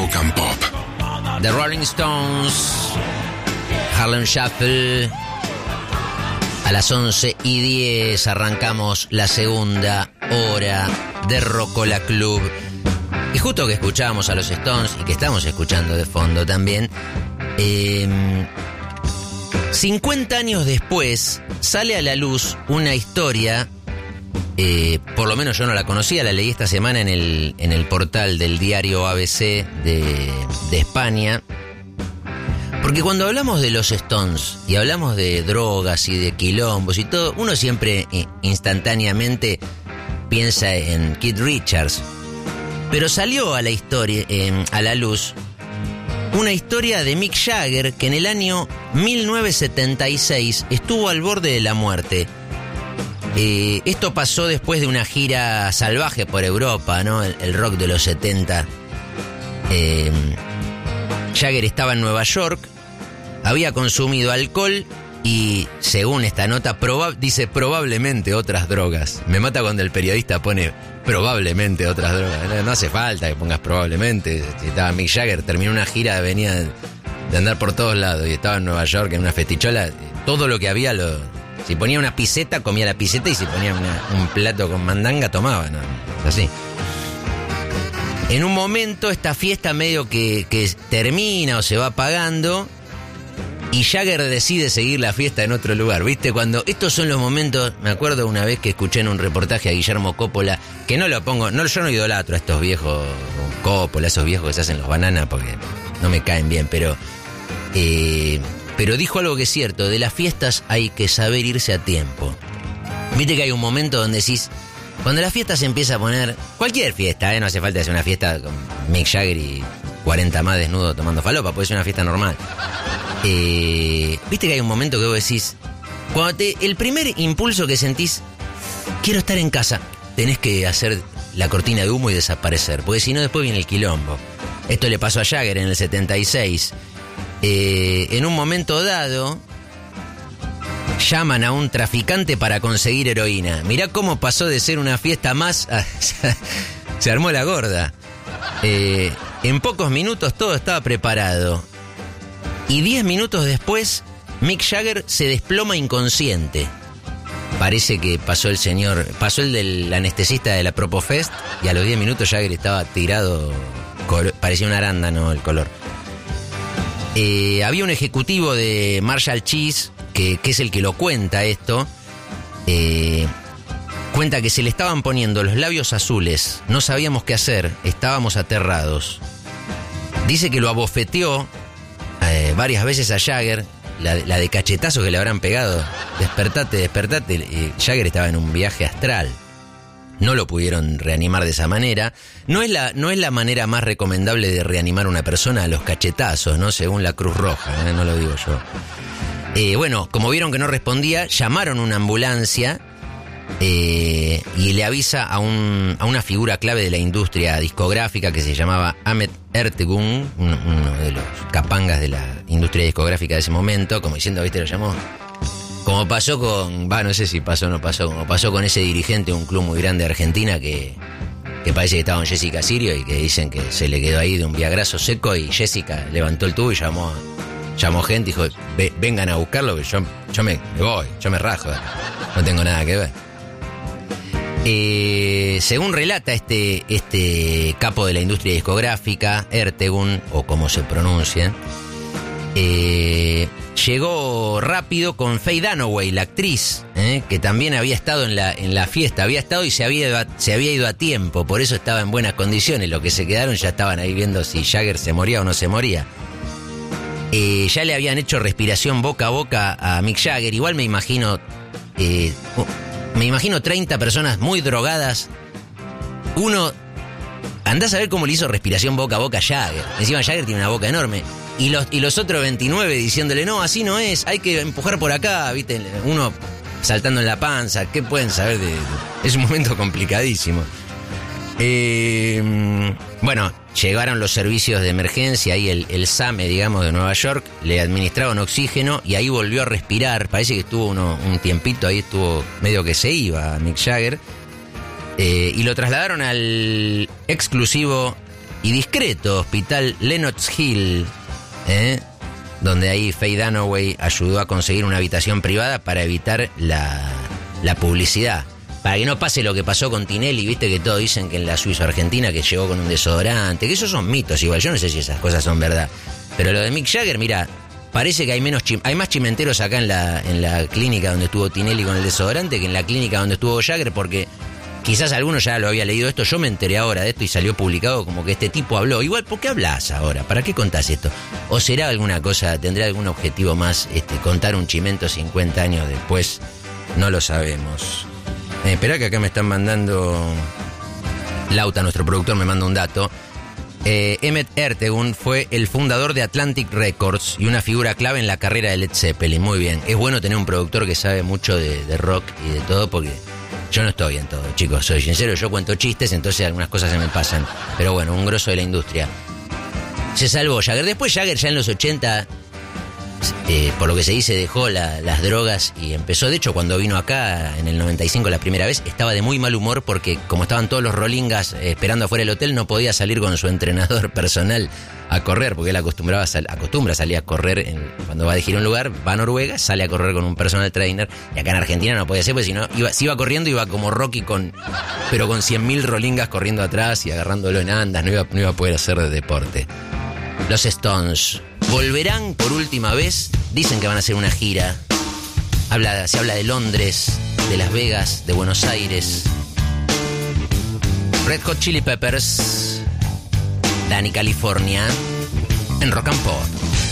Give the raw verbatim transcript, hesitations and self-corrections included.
Rock and Pop. The Rolling Stones, Harlem Shuffle. A las once y diez arrancamos la segunda hora de Rocola Club. Y justo que escuchábamos a los Stones y que estamos escuchando de fondo también, eh, cincuenta años después sale a la luz una historia, eh, por lo menos yo no la conocía, la leí esta semana en el, en el portal del diario A B C de, de España. Porque cuando hablamos de los Stones y hablamos de drogas y de quilombos y todo, uno siempre instantáneamente piensa en Keith Richards. Pero salió a la historia, eh, a la luz, una historia de Mick Jagger que en el año mil novecientos setenta y seis estuvo al borde de la muerte. Eh, esto pasó después de una gira salvaje por Europa, ¿no? El, el rock de los setenta. Eh, Jagger estaba en Nueva York, había consumido alcohol y, según esta nota, proba- dice probablemente otras drogas. Me mata cuando el periodista pone probablemente otras drogas. No, no hace falta que pongas probablemente. Estaba Mick Jagger, terminó una gira, venía de andar por todos lados y estaba en Nueva York en una festichola. Todo lo que había, lo, si ponía una piseta, comía la piseta, y si ponía una, un plato con mandanga, tomaba, ¿no? Así. En un momento esta fiesta medio que, que termina o se va apagando y Jagger decide seguir la fiesta en otro lugar, ¿viste? Cuando estos son los momentos, me acuerdo una vez que escuché en un reportaje a Guillermo Coppola, que no lo pongo, no, yo no idolatro a estos viejos Coppola, esos viejos que se hacen los bananas porque no me caen bien, pero, eh, pero dijo algo que es cierto, de las fiestas hay que saber irse a tiempo. ¿Viste que hay un momento donde decís, cuando la fiesta se empieza a poner, cualquier fiesta, ¿eh? No hace falta hacer una fiesta con Mick Jagger y cuarenta más desnudos tomando falopa, puede ser una fiesta normal. Eh, Viste que hay un momento que vos decís, cuando te, el primer impulso que sentís, quiero estar en casa, tenés que hacer la cortina de humo y desaparecer, porque si no después viene el quilombo. Esto le pasó a Jagger en el setenta y seis. Eh, en un momento dado, llaman a un traficante para conseguir heroína. Mirá cómo pasó de ser una fiesta más a, se armó la gorda. Eh, en pocos minutos todo estaba preparado. Y diez minutos después, Mick Jagger se desploma inconsciente. Parece que pasó el señor, pasó el del anestesista de la Propofest, y a los diez minutos Jagger estaba tirado, parecía un arándano el color. Eh, había un ejecutivo de Marshall Cheese, que, que es el que lo cuenta esto, eh, cuenta que se le estaban poniendo los labios azules, no sabíamos qué hacer, estábamos aterrados. Dice que lo abofeteó eh, varias veces a Jagger, la, la de cachetazos que le habrán pegado. Despertate, despertate. Eh, Jagger estaba en un viaje astral. No lo pudieron reanimar de esa manera. No es la, no es la manera más recomendable de reanimar a una persona, a los cachetazos, ¿no? Según la Cruz Roja, ¿eh? No lo digo yo. Eh, bueno, como vieron que no respondía, llamaron una ambulancia eh, y le avisa a, un, a una figura clave de la industria discográfica que se llamaba Ahmet Ertegun, uno, uno de los capangas de la industria discográfica de ese momento, como diciendo, ¿viste? Lo llamó. Como pasó con, va, no sé si pasó o no pasó, como pasó con ese dirigente de un club muy grande de Argentina que, que parece que estaba con Jessica Sirio y que dicen que se le quedó ahí de un viagrazo seco y Jessica levantó el tubo y llamó, llamó gente y dijo, vengan a buscarlo que yo, yo me, me voy, yo me rajo, no tengo nada que ver. Eh, según relata este, este capo de la industria discográfica, Ertegun, o como se pronuncia, eh, llegó rápido con Faye Dunaway, la actriz, eh, que también había estado en la, en la fiesta, había estado y se había, ido a, se había ido a tiempo, por eso estaba en buenas condiciones. Los que se quedaron ya estaban ahí viendo si Jagger se moría o no se moría. Eh, ya le habían hecho respiración boca a boca a Mick Jagger. Igual me imagino, eh, me imagino treinta personas muy drogadas. Uno, andás a ver cómo le hizo respiración boca a boca a Jagger. Encima Jagger tiene una boca enorme. Y los, y los otros veintinueve diciéndole, no, así no es, hay que empujar por acá, ¿viste? Uno saltando en la panza, ¿qué pueden saber de...? Es un momento complicadísimo. Eh, bueno, llegaron los servicios de emergencia, ahí el, el SAME, digamos, de Nueva York, le administraron oxígeno y ahí volvió a respirar. Parece que estuvo uno, un tiempito, ahí estuvo medio que se iba Mick Jagger. Eh, y lo trasladaron al exclusivo y discreto hospital Lenox Hill, ¿eh? donde ahí Faye Dunaway ayudó a conseguir una habitación privada para evitar la, la publicidad. Para que no pase lo que pasó con Tinelli, viste que todos dicen que en la Suiza Argentina que llegó con un desodorante, que esos son mitos igual, yo no sé si esas cosas son verdad. Pero lo de Mick Jagger, mira, parece que hay menos chim- hay más chimenteros acá en la, en la clínica donde estuvo Tinelli con el desodorante que en la clínica donde estuvo Jagger, porque quizás alguno ya lo había leído esto, yo me enteré ahora de esto y salió publicado como que este tipo habló. Igual, ¿por qué hablas ahora? ¿Para qué contás esto? ¿O será alguna cosa, tendrá algún objetivo más, este, contar un chimento cincuenta años después? No lo sabemos. Eh, esperá que acá me están mandando... Lauta, nuestro productor, me manda un dato. Eh, Emmett Ertegun fue el fundador de Atlantic Records y una figura clave en la carrera de Led Zeppelin. Muy bien. Es bueno tener un productor que sabe mucho de, de rock y de todo, porque yo no estoy en todo, chicos. Soy sincero, yo cuento chistes, entonces algunas cosas se me pasan. Pero bueno, un grosso de la industria. Se salvó Jagger. Después Jagger ya en los ochenta... Eh, por lo que se dice, dejó la, las drogas y empezó. De hecho, cuando vino acá en el noventa y cinco la primera vez, estaba de muy mal humor porque como estaban todos los rolingas eh, esperando afuera del hotel, no podía salir con su entrenador personal a correr, porque él acostumbraba a sal, acostumbra a salir a correr en, cuando va a elegir un lugar, va a Noruega, sale a correr con un personal trainer, y acá en Argentina no podía ser, porque si no, iba, si iba corriendo, iba como Rocky, con pero con cien mil rolingas corriendo atrás y agarrándolo en andas, no iba, no iba a poder hacer de deporte. Los Stones volverán por última vez. Dicen que van a hacer una gira. Habla, se habla de Londres, de Las Vegas, de Buenos Aires. Red Hot Chili Peppers, Dani California, en Rock and Pop.